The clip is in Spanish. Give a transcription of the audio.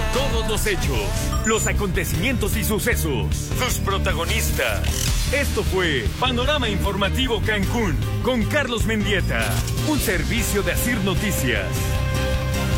Todos los hechos, los acontecimientos y sucesos, sus protagonistas. Esto fue Panorama Informativo Cancún con Carlos Mendieta, un servicio de Asir Noticias.